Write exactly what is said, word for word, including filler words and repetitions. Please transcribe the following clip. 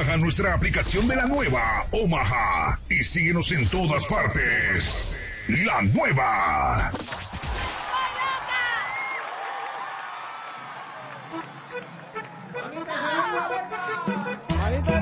Baja nuestra aplicación de la nueva Omaha y síguenos en todas partes. La nueva.